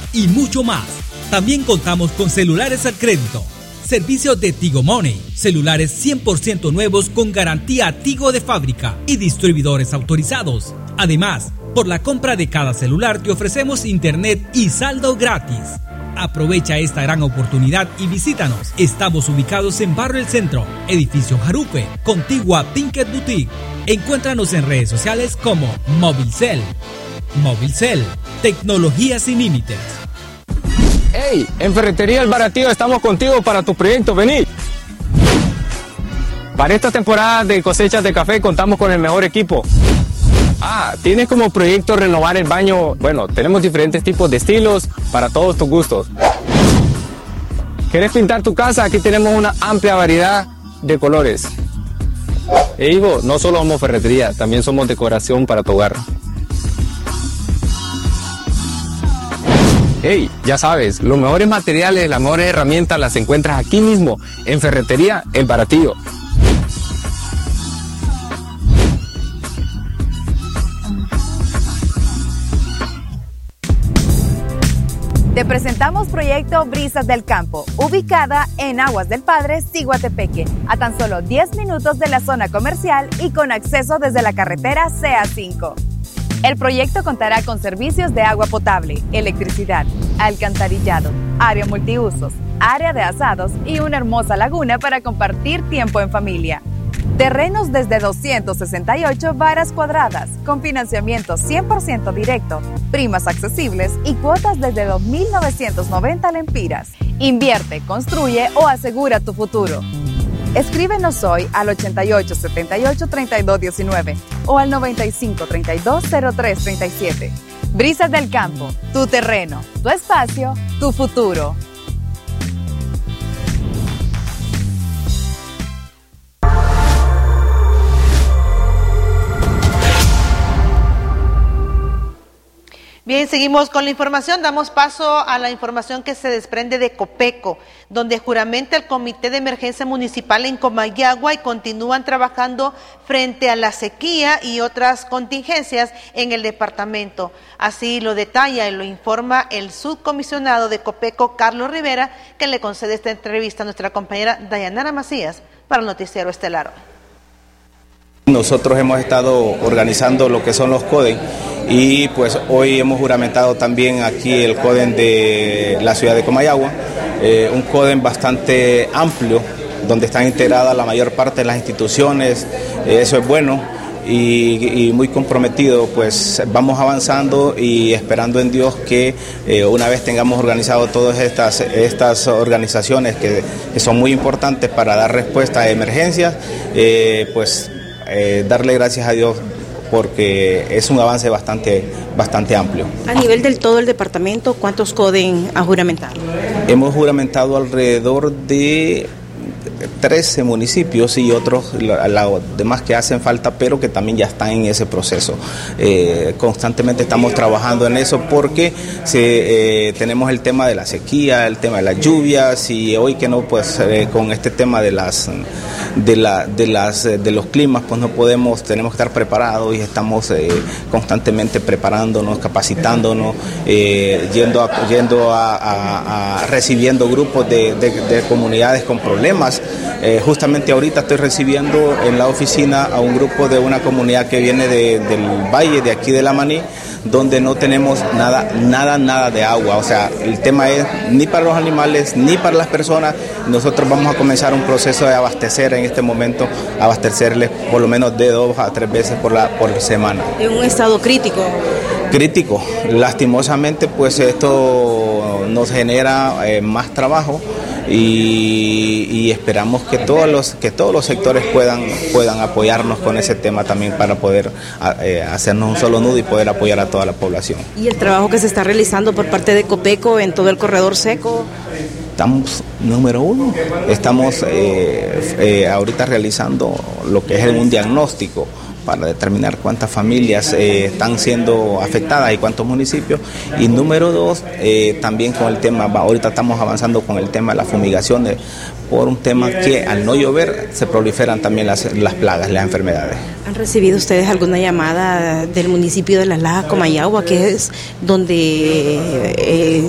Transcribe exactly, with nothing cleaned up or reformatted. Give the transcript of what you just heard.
y mucho más. También contamos con celulares al crédito, servicios de Tigo Money, celulares cien por ciento nuevos con garantía Tigo de fábrica y distribuidores autorizados. Además, por la compra de cada celular te ofrecemos internet y saldo gratis. Aprovecha esta gran oportunidad y visítanos. Estamos ubicados en Barrio El Centro, Edificio Jarupe, contigua Pinkett Boutique. Encuéntranos en redes sociales como Movilcel. Movilcel, tecnología sin límites. ¡Hey! En Ferretería El Baratillo estamos contigo para tu proyecto, vení. Para esta temporada de cosechas de café contamos con el mejor equipo. Ah, ¿tienes como proyecto renovar el baño? Bueno, tenemos diferentes tipos de estilos para todos tus gustos. ¿Quieres pintar tu casa? Aquí tenemos una amplia variedad de colores. E Ivo, no solo somos ferretería, también somos decoración para tu hogar. Hey, ya sabes, los mejores materiales, las mejores herramientas las encuentras aquí mismo, en Ferretería El Baratillo. Te presentamos Proyecto Brisas del Campo, ubicada en Aguas del Padre, Ciguatepeque, a tan solo diez minutos de la zona comercial y con acceso desde la carretera C A cinco. El proyecto contará con servicios de agua potable, electricidad, alcantarillado, área multiusos, área de asados y una hermosa laguna para compartir tiempo en familia. Terrenos desde doscientas sesenta y ocho varas cuadradas, con financiamiento cien por ciento directo, primas accesibles y cuotas desde dos mil novecientos noventa lempiras. Invierte, construye o asegura tu futuro. Escríbenos hoy al ochenta y ocho, setenta y ocho, treinta y dos diecinueve o al noventa y cinco, treinta y dos, cero tres, treinta y siete. Brisas del Campo, tu terreno, tu espacio, tu futuro. Bien, seguimos con la información. Damos paso a la información que se desprende de Copeco, donde juramenta el Comité de Emergencia Municipal en Comayagua y continúan trabajando frente a la sequía y otras contingencias en el departamento. Así lo detalla y lo informa el subcomisionado de Copeco, Carlos Rivera, que le concede esta entrevista a nuestra compañera Dayanara Macías para el Noticiero Estelar. Nosotros hemos estado organizando lo que son los CODEN y pues hoy hemos juramentado también aquí el CODEN de la ciudad de Comayagua, eh, un CODEN bastante amplio donde están integradas la mayor parte de las instituciones, eh, eso es bueno y, y muy comprometido, pues vamos avanzando y esperando en Dios que eh, una vez tengamos organizado todas estas, estas organizaciones que, que son muy importantes para dar respuesta a emergencias, eh, pues Eh, darle gracias a Dios porque es un avance bastante, bastante amplio. A nivel del todo el departamento, ¿cuántos CODEN ha juramentado? Hemos juramentado alrededor de trece municipios y otros los demás que hacen falta, pero que también ya están en ese proceso. Eh, constantemente estamos trabajando en eso porque se, eh, tenemos el tema de la sequía, el tema de las lluvias y hoy que no, pues eh, con este tema de las de la de las de los climas, pues no podemos, tenemos que estar preparados y estamos eh, constantemente preparándonos, capacitándonos, eh, yendo a, yendo a, a, a recibiendo grupos de, de, de comunidades con problemas. Eh, justamente ahorita estoy recibiendo en la oficina a un grupo de una comunidad que viene de, del valle de aquí de La Maní, donde no tenemos nada, nada, nada de agua. O sea, el tema es ni para los animales ni para las personas. Nosotros vamos a comenzar un proceso de abastecer en este momento, abastecerles por lo menos de dos a tres veces por la por semana. ¿En un estado crítico? Crítico. Lastimosamente, pues esto nos genera eh, más trabajo. Y, y esperamos que todos los que todos los sectores puedan puedan apoyarnos con ese tema también para poder eh, hacernos un solo nudo y poder apoyar a toda la población. ¿Y el trabajo que se está realizando por parte de Copeco en todo el corredor seco? Estamos, número uno, estamos eh, eh, ahorita realizando lo que es un diagnóstico para determinar cuántas familias eh, están siendo afectadas y cuántos municipios. Y número dos, eh, también con el tema, ahorita estamos avanzando con el tema de las fumigaciones, por un tema que al no llover se proliferan también las, las plagas, las enfermedades. ¿Han recibido ustedes alguna llamada del municipio de Las Lajas, Comayagua, que es donde eh,